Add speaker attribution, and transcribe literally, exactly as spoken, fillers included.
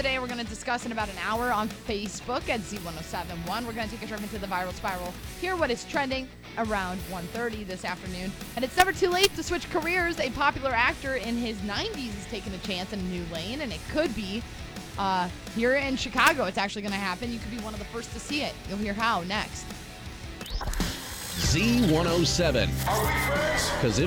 Speaker 1: the day we're going to discuss in about an hour on Facebook at Z one oh seven one. We're going to take a trip into the viral spiral, hear what is trending around one thirty this afternoon. And it's never too late to switch careers. A popular actor in his nineties is taking a chance in a new lane, and it could be uh, here in Chicago. It's actually going to happen. You could be one of the first to see it. You'll hear how next.
Speaker 2: Z one oh seven.
Speaker 3: Are we friends?
Speaker 2: Because